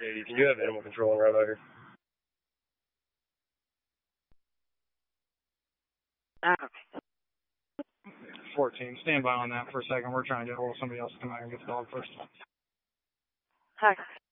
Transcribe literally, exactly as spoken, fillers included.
eighty, can you have animal control and right over here? fourteen, stand by on that for a second. We're trying to get hold of somebody else to come out and get the dog first. Hi.